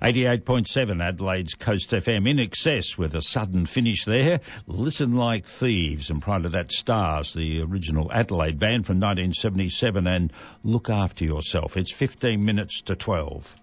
88.7 Adelaide's Coast FM. In Excess with a sudden finish there. Listen Like Thieves, and prior to that Stars, the original Adelaide band from 1977, and Look After Yourself. It's 15 minutes to 12.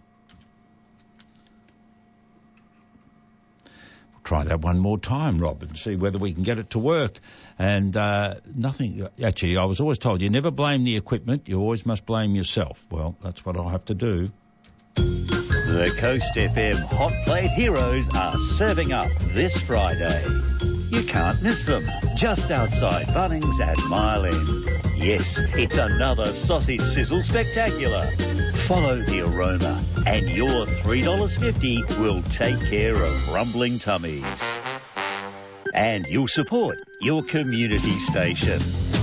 Try that one more time, Rob, and see whether we can get it to work. And nothing... Actually, I was always told you never blame the equipment, you always must blame yourself. Well, that's what I'll have to do. The Coast FM Hot Plate Heroes are serving up this Friday. You can't miss them. Just outside Bunnings at Mile End. Yes, it's another sausage sizzle spectacular. Follow the aroma and your $3.50 will take care of rumbling tummies. And you'll support your community station.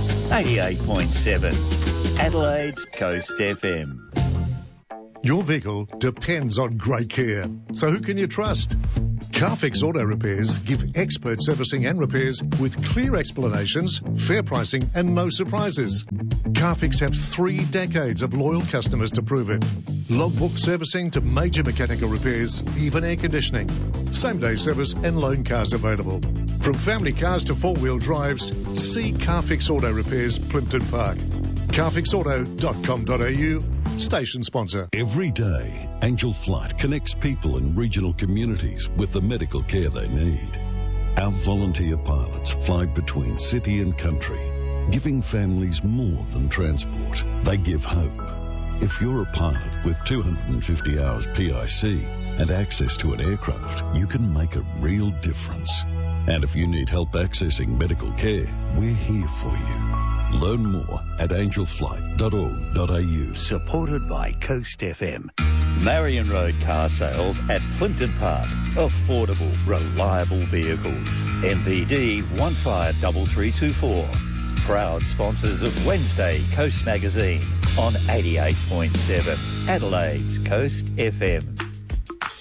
88.7 Adelaide's Coast FM. Your vehicle depends on great care. So who can you trust? Carfix Auto Repairs give expert servicing and repairs with clear explanations, fair pricing and no surprises. Carfix have 3 decades of loyal customers to prove it. Logbook servicing to major mechanical repairs, even air conditioning. Same-day service and loan cars available. From family cars to 4-wheel drives, see Carfix Auto Repairs, Plimpton Park. carfixauto.com.au, station sponsor. Every day, Angel Flight connects people in regional communities with the medical care they need. Our volunteer pilots fly between city and country, giving families more than transport. They give hope. If you're a pilot with 250 hours PIC and access to an aircraft, you can make a real difference. And if you need help accessing medical care, we're here for you. Learn more at angelflight.org.au. Supported by Coast FM. Marion Road Car Sales at Plimpton Park. Affordable, reliable vehicles. MPD 153324. Proud sponsors of Wednesday Coast Magazine on 88.7 Adelaide's Coast FM.